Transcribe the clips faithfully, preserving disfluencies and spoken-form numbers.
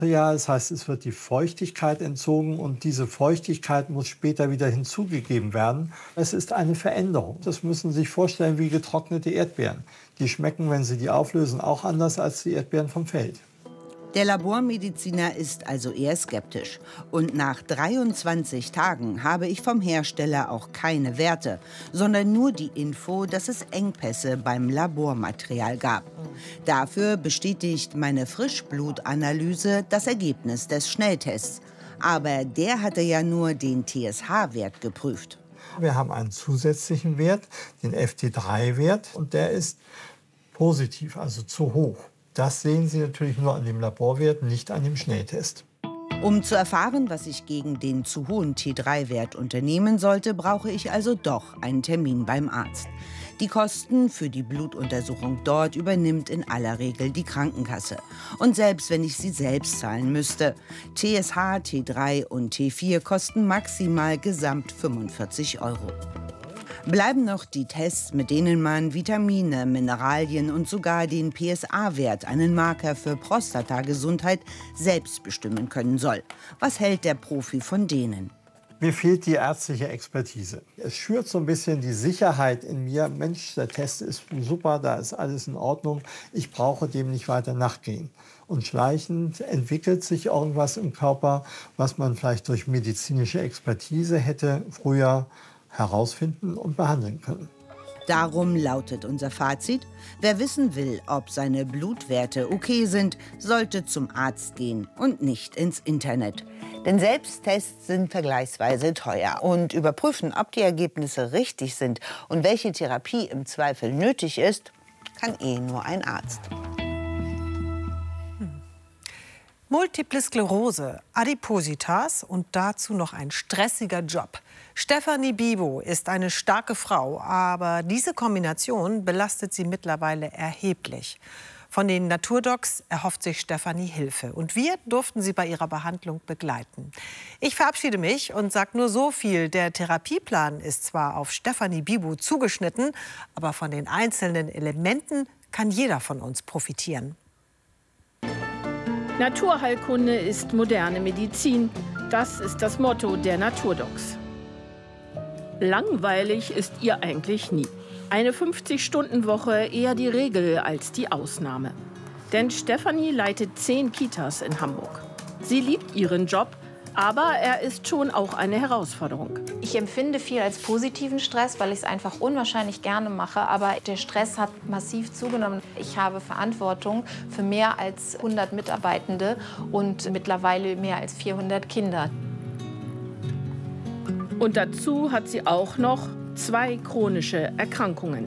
Ja, das heißt, es wird die Feuchtigkeit entzogen und diese Feuchtigkeit muss später wieder hinzugegeben werden. Es ist eine Veränderung. Das müssen Sie sich vorstellen wie getrocknete Erdbeeren. Die schmecken, wenn Sie die auflösen, auch anders als die Erdbeeren vom Feld. Der Labormediziner ist also eher skeptisch. Und nach dreiundzwanzig Tagen habe ich vom Hersteller auch keine Werte, sondern nur die Info, dass es Engpässe beim Labormaterial gab. Dafür bestätigt meine Frischblutanalyse das Ergebnis des Schnelltests. Aber der hatte ja nur den T S H-Wert geprüft. Wir haben einen zusätzlichen Wert, den F T drei Wert, und der ist positiv, also zu hoch. Das sehen Sie natürlich nur an dem Laborwert, nicht an dem Schnelltest. Um zu erfahren, was ich gegen den zu hohen T drei Wert unternehmen sollte, brauche ich also doch einen Termin beim Arzt. Die Kosten für die Blutuntersuchung dort übernimmt in aller Regel die Krankenkasse. Und selbst wenn ich sie selbst zahlen müsste, T S H, T drei und T vier kosten maximal gesamt fünfundvierzig Euro. Bleiben noch die Tests, mit denen man Vitamine, Mineralien und sogar den P S A-Wert, einen Marker für Prostatagesundheit, selbst bestimmen können soll. Was hält der Profi von denen? Mir fehlt die ärztliche Expertise. Es schürt so ein bisschen die Sicherheit in mir. Mensch, der Test ist super, da ist alles in Ordnung. Ich brauche dem nicht weiter nachgehen. Und schleichend entwickelt sich irgendwas im Körper, was man vielleicht durch medizinische Expertise hätte früher herausfinden und behandeln können. Darum lautet unser Fazit: Wer wissen will, ob seine Blutwerte okay sind, sollte zum Arzt gehen und nicht ins Internet. Denn Selbsttests sind vergleichsweise teuer. Und überprüfen, ob die Ergebnisse richtig sind und welche Therapie im Zweifel nötig ist, kann eh nur ein Arzt. Multiple Sklerose, Adipositas und dazu noch ein stressiger Job. Stefanie Bibo ist eine starke Frau, aber diese Kombination belastet sie mittlerweile erheblich. Von den Naturdocs erhofft sich Stefanie Hilfe und wir durften sie bei ihrer Behandlung begleiten. Ich verabschiede mich und sage nur so viel: Der Therapieplan ist zwar auf Stefanie Bibo zugeschnitten, aber von den einzelnen Elementen kann jeder von uns profitieren. Naturheilkunde ist moderne Medizin. Das ist das Motto der Naturdocs. Langweilig ist ihr eigentlich nie. Eine fünfzig-Stunden-Woche eher die Regel als die Ausnahme. Denn Stefanie leitet zehn Kitas in Hamburg. Sie liebt ihren Job, aber er ist schon auch eine Herausforderung. Ich empfinde viel als positiven Stress, weil ich es einfach unwahrscheinlich gerne mache. Aber der Stress hat massiv zugenommen. Ich habe Verantwortung für mehr als hundert Mitarbeitende und mittlerweile mehr als vierhundert Kinder. Und dazu hat sie auch noch zwei chronische Erkrankungen.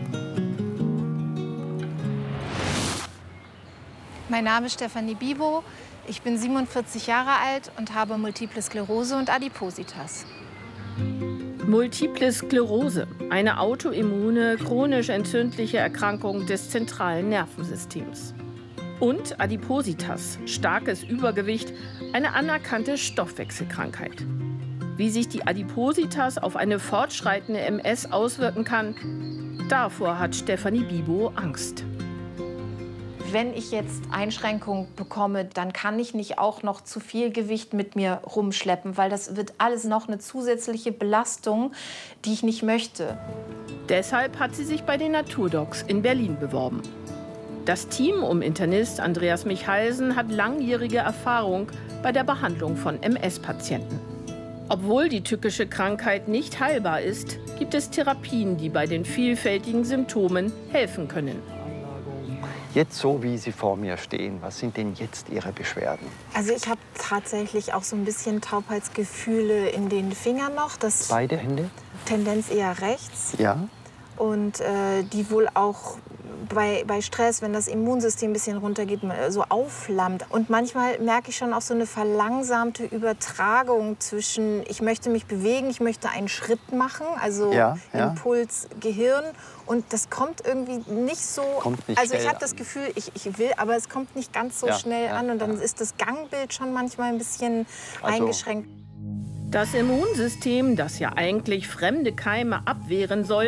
Mein Name ist Stefanie Bibo. Ich bin siebenundvierzig Jahre alt und habe Multiple Sklerose und Adipositas. Multiple Sklerose, eine autoimmune, chronisch entzündliche Erkrankung des zentralen Nervensystems. Und Adipositas, starkes Übergewicht, eine anerkannte Stoffwechselkrankheit. Wie sich die Adipositas auf eine fortschreitende M S auswirken kann, davor hat Stefanie Bibo Angst. Wenn ich jetzt Einschränkungen bekomme, dann kann ich nicht auch noch zu viel Gewicht mit mir rumschleppen, weil das wird alles noch eine zusätzliche Belastung, die ich nicht möchte. Deshalb hat sie sich bei den Naturdocs in Berlin beworben. Das Team um Internist Andreas Michalsen hat langjährige Erfahrung bei der Behandlung von M S-Patienten. Obwohl die tückische Krankheit nicht heilbar ist, gibt es Therapien, die bei den vielfältigen Symptomen helfen können. Jetzt so, wie Sie vor mir stehen, was sind denn jetzt Ihre Beschwerden? Also ich habe tatsächlich auch so ein bisschen Taubheitsgefühle in den Fingern noch. Das Beide Hände? Tendenz eher rechts. Ja. Und äh, die wohl auch bei, bei Stress, wenn das Immunsystem ein bisschen runtergeht, so aufflammt. Und manchmal merke ich schon auch so eine verlangsamte Übertragung zwischen, ich möchte mich bewegen, ich möchte einen Schritt machen, also ja, ja. Impuls, Gehirn. Und das kommt irgendwie nicht so, kommt nicht also ich habe an. das Gefühl, ich, ich will, aber es kommt nicht ganz so ja, schnell ja, an. Und dann ja. ist das Gangbild schon manchmal ein bisschen also, eingeschränkt. Das Immunsystem, das ja eigentlich fremde Keime abwehren soll,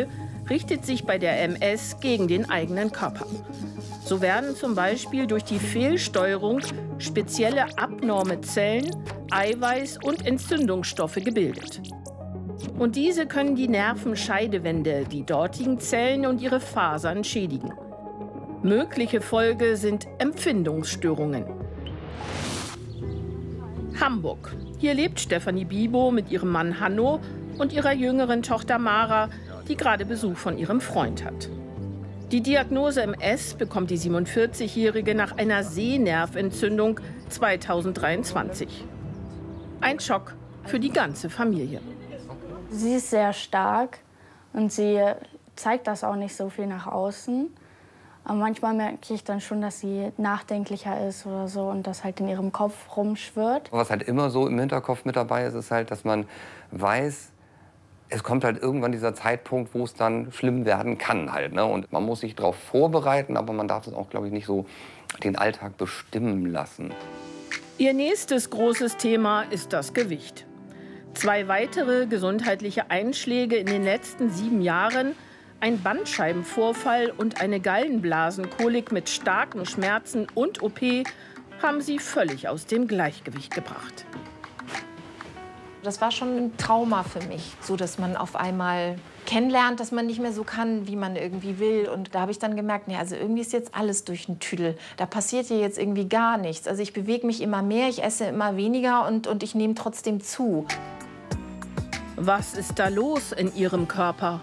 richtet sich bei der M S gegen den eigenen Körper. So werden zum Beispiel durch die Fehlsteuerung spezielle abnorme Zellen, Eiweiß und Entzündungsstoffe gebildet. Und diese können die Nervenscheidewände, die dortigen Zellen und ihre Fasern schädigen. Mögliche Folge sind Empfindungsstörungen. Hamburg. Hier lebt Stefanie Bibo mit ihrem Mann Hanno und ihrer jüngeren Tochter Mara, die gerade Besuch von ihrem Freund hat. Die Diagnose M S bekommt die siebenundvierzigjährige nach einer Sehnerventzündung zweitausenddreiundzwanzig. Ein Schock für die ganze Familie. Sie ist sehr stark und sie zeigt das auch nicht so viel nach außen. Aber manchmal merke ich dann schon, dass sie nachdenklicher ist oder so und das halt in ihrem Kopf rumschwirrt. Was halt immer so im Hinterkopf mit dabei ist, ist halt, dass man weiß, es kommt halt irgendwann dieser Zeitpunkt, wo es dann schlimm werden kann halt, ne? Und man muss sich darauf vorbereiten, aber man darf es auch, glaube ich, nicht so den Alltag bestimmen lassen. Ihr nächstes großes Thema ist das Gewicht. Zwei weitere gesundheitliche Einschläge in den letzten sieben Jahren, ein Bandscheibenvorfall und eine Gallenblasenkolik mit starken Schmerzen und O P haben sie völlig aus dem Gleichgewicht gebracht. Das war schon ein Trauma für mich, so dass man auf einmal kennenlernt, dass man nicht mehr so kann, wie man irgendwie will. Und da habe ich dann gemerkt, nee, also irgendwie ist jetzt alles durch den Tüdel. Da passiert hier jetzt irgendwie gar nichts. Also ich bewege mich immer mehr, ich esse immer weniger und, und ich nehme trotzdem zu. Was ist da los in Ihrem Körper?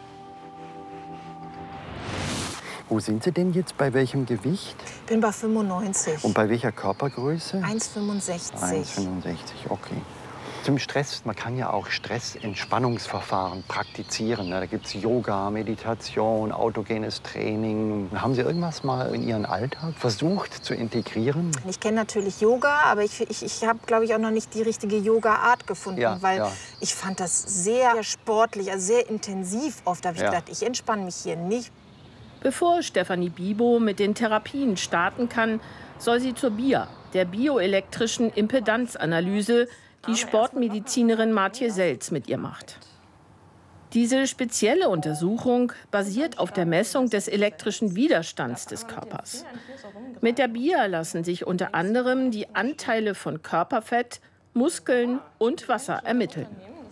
Wo sind Sie denn jetzt? Bei welchem Gewicht? Ich bin bei fünfundneunzig. Und bei welcher Körpergröße? eins Komma fünfundsechzig. eins Komma fünfundsechzig, okay. Zum Stress, man kann ja auch Stressentspannungsverfahren praktizieren. Da gibt es Yoga, Meditation, autogenes Training. Haben Sie irgendwas mal in Ihren Alltag versucht zu integrieren? Ich kenne natürlich Yoga, aber ich, ich, ich habe, glaube ich, auch noch nicht die richtige Yoga-Art gefunden. Ja, weil ja. ich fand das sehr sportlich, also sehr intensiv. Oft habe ich Ja. gedacht, ich entspanne mich hier nicht. Bevor Stefanie Bibo mit den Therapien starten kann, soll sie zur B I A, der bioelektrischen Impedanzanalyse, die Sportmedizinerin Martje Selz mit ihr macht. Diese spezielle Untersuchung basiert auf der Messung des elektrischen Widerstands des Körpers. Mit der B I A lassen sich unter anderem die Anteile von Körperfett, Muskeln und Wasser ermitteln.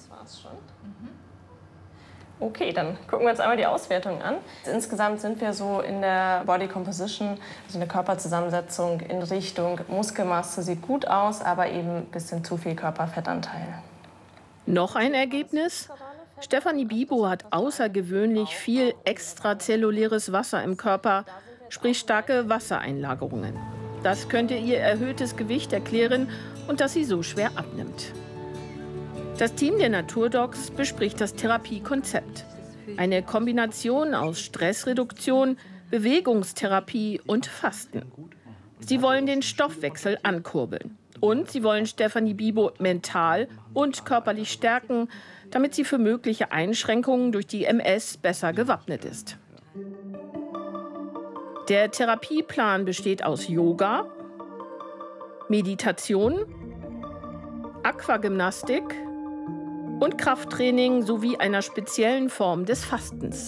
Okay, dann gucken wir uns einmal die Auswertung an. Insgesamt sind wir so in der Body Composition, also in der Körperzusammensetzung in Richtung Muskelmasse sieht gut aus, aber eben ein bisschen zu viel Körperfettanteil. Noch ein Ergebnis? Stefanie Bibo hat außergewöhnlich viel extrazelluläres Wasser im Körper, sprich starke Wassereinlagerungen. Das könnte ihr erhöhtes Gewicht erklären und dass sie so schwer abnimmt. Das Team der Naturdocs bespricht das Therapiekonzept. Eine Kombination aus Stressreduktion, Bewegungstherapie und Fasten. Sie wollen den Stoffwechsel ankurbeln. Und sie wollen Stefanie Bibo mental und körperlich stärken, damit sie für mögliche Einschränkungen durch die M S besser gewappnet ist. Der Therapieplan besteht aus Yoga, Meditation, Aquagymnastik und Krafttraining sowie einer speziellen Form des Fastens.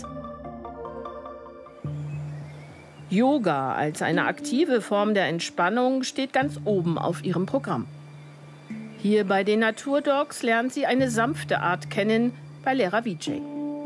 Yoga als eine aktive Form der Entspannung steht ganz oben auf ihrem Programm. Hier bei den Naturdocs lernt sie eine sanfte Art kennen bei Lehrer Vijay.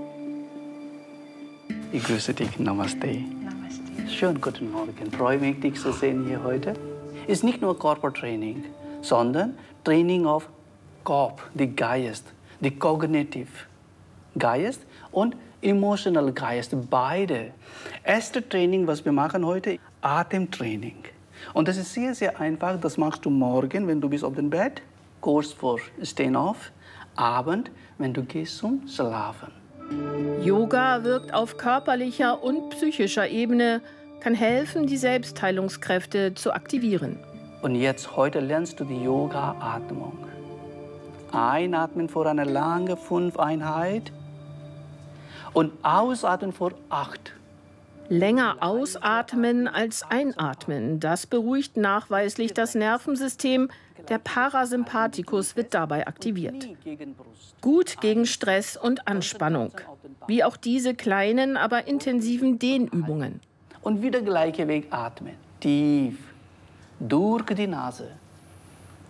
Ich grüße dich, Namaste. Namaste. Schönen guten Morgen. Freue mich, dich zu sehen hier heute. Es ist nicht nur Körpertraining, sondern Training auf Kopf, die Geist, die Cognitive Geist und Emotional Geist, beide. Erste Training, was wir machen heute, Atemtraining. Und das ist sehr, sehr einfach. Das machst du morgen, wenn du bist auf dem Bett, kurz vor Stehen auf, Abend, wenn du gehst zum Schlafen. Yoga wirkt auf körperlicher und psychischer Ebene, kann helfen, die Selbstheilungskräfte zu aktivieren. Und jetzt, heute lernst du die Yoga-Atmung. Einatmen vor einer langen fünf Einheit und ausatmen vor acht. Länger ausatmen als einatmen, das beruhigt nachweislich das Nervensystem. Der Parasympathikus wird dabei aktiviert. Gut gegen Stress und Anspannung. Wie auch diese kleinen, aber intensiven Dehnübungen. Und wieder gleiche Weg atmen. Tief durch die Nase.